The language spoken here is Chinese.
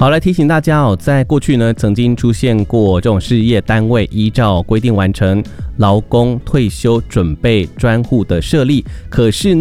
好，来提醒大家哦，在过去呢，曾经出现过这种事业单位依照规定完成劳工退休准备专户的设立，可是